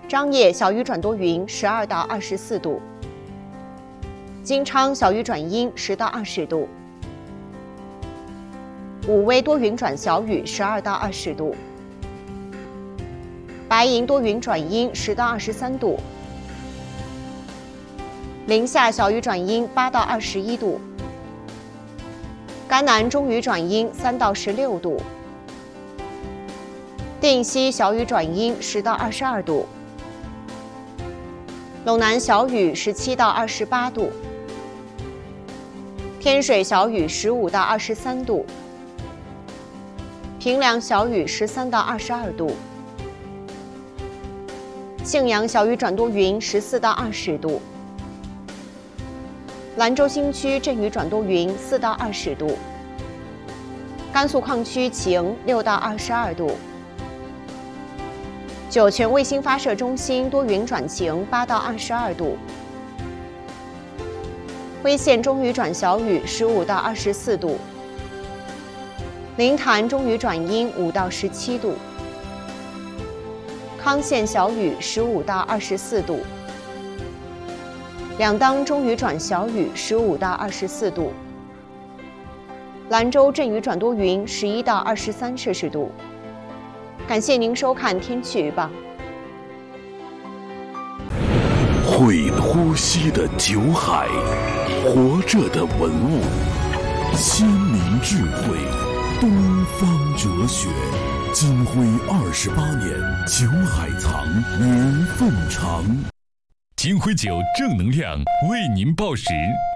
张掖小雨转多云12到24度，金昌小雨转阴10到20度，武威多云转小雨12到20度，白银多云转阴10到23度，临夏小雨转阴8到21度，甘南中雨转阴3到16度，定西小雨转阴10到22度，陇南小雨17到28度，天水小雨15到23度，平凉小雨13到22度，信阳小雨转多云14到20度，兰州新区阵雨转多云4到20度，甘肃矿区晴6到22度，酒泉卫星发射中心多云转晴8到22度，徽县中雨转小雨15到24度，临潭中雨转阴5到17度，康县小雨15到24度，两当中雨转小雨15到24度，兰州阵雨转多云11到23摄氏度。感谢您收看天气预报。 会呼吸的酒海，活着的文物，先民智慧，东方哲学。金辉28年，酒海藏，缘分长。 金辉酒正能量为您报时